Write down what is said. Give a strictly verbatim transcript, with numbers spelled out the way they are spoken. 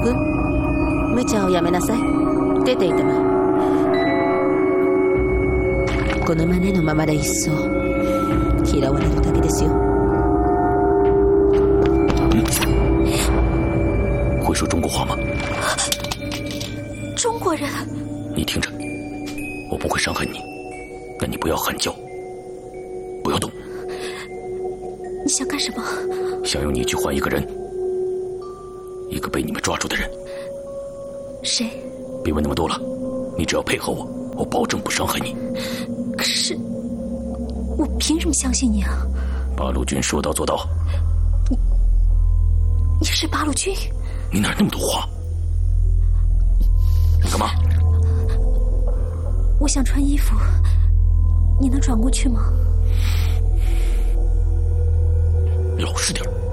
君、無茶をやめなさい。出ていてもこの真似のままで一層嫌われるだけですよ。 嗯，会说中国话吗？ 中国人。 你听着，我不会伤害你，但你不要喊叫，不要动。 你想干什么？ 想用你去换一个人，一个被你们抓住的人。 谁？ 别问那么多了，你只要配合我，我保证不伤害你。 可是我凭什么相信你啊？ 八路军说到做到。 你你是八路军？ 你哪那么多话？你干嘛？ 我想穿衣服，你能转过去吗？ 老实点。